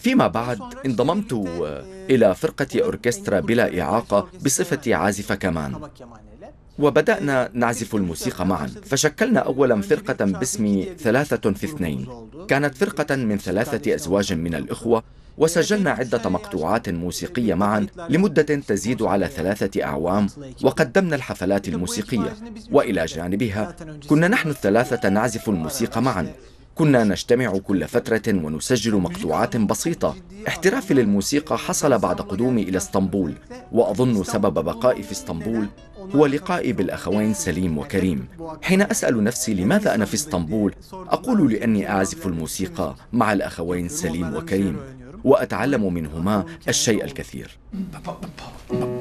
فيما بعد انضممت إلى فرقة أوركسترا بلا إعاقة بصفتي عازف كمان، وبدأنا نعزف الموسيقى معا، فشكلنا أولا فرقة باسم 3 في 2. كانت فرقة من 3 أزواج من الإخوة، وسجلنا عدة مقطوعات موسيقية معا لمدة تزيد على 3 أعوام، وقدمنا الحفلات الموسيقية. وإلى جانبها كنا نحن الثلاثة نعزف الموسيقى معا. كنا نجتمع كل فترة ونسجل مقطوعات بسيطة. احترافي للموسيقى حصل بعد قدومي إلى اسطنبول، وأظن سبب بقائي في اسطنبول هو لقائي بالأخوين سليم وكريم. حين أسأل نفسي لماذا أنا في اسطنبول، أقول لأني أعزف الموسيقى مع الأخوين سليم وكريم، وأتعلم منهما الشيء الكثير.